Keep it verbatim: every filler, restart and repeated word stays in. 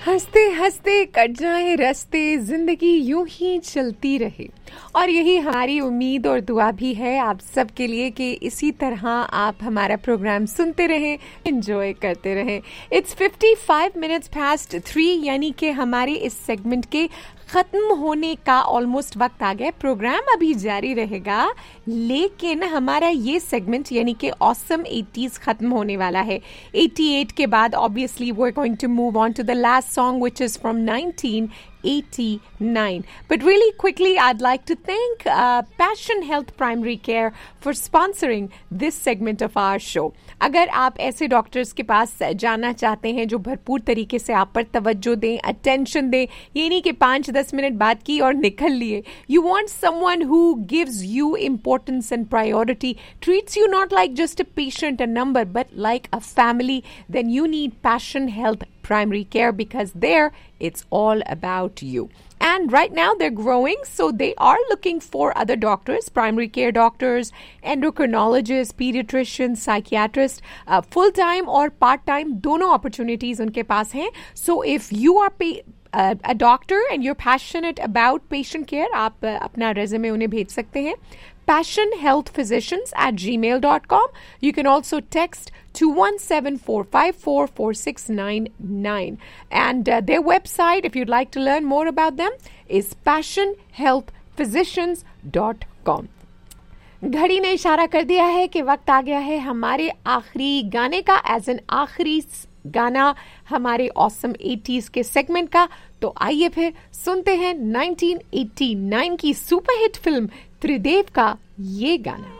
हंसते हंसते कट जाए रास्ते, जिंदगी यूं ही चलती रहे। और यही हमारी उम्मीद और दुआ भी है आप सबके लिए कि इसी तरह आप हमारा प्रोग्राम सुनते रहें, एंजॉय करते रहें। It's fifty five minutes past three, यानी कि हमारे इस सेगमेंट के खत्म होने का ऑलमोस्ट वक्त आ गया। प्रोग्राम अभी जारी रहेगा, लेकिन हमारा ये सेगमेंट यानी कि ऑसम एटीज़ खत्म होने वाला है। एटी एट के बाद obviously we are going to move on to the last song which is from nineteen eighty-nine. But really quickly, I'd like to thank uh, Passion Health Primary Care for sponsoring this segment of our show. अगर आप ऐसे doctors के पास जाना चाहते हैं जो भरपूर तरीके से आप पर तवज्जो दें, अटेंशन दें, ये नहीं कि पाँच दस मिनट बात की और निकल लिए. You want someone who gives you importance and priority, treats you not like just a patient, a number, but like a family, then you need Passion Health Primary Care, because there it's all about you. And right now they're growing, so they are looking for other doctors, primary care doctors, endocrinologists, pediatricians, psychiatrists, uh, full-time or part-time, दोनों opportunities उनके पास हैं. So if you are pay, uh, a doctor and you're passionate about patient care, आप uh, अपना resume उन्हें भेज सकते हैं. passion health physicians at gmail dot com. You can also text two one seven four five four four six nine nine. And uh, their website, if you'd like to learn more about them, is passion health physicians dot com. घड़ी ने इशारा कर दिया है कि वक्त आ गया है हमारे आखिरी गाने का, एज एन आखिरी गाना हमारे ऑसम एटीज़ के सेगमेंट का. तो आइए फिर सुनते हैं नाइनटीन एटी नाइन की सुपरहिट फिल्म त्रिदेव का ये गाना.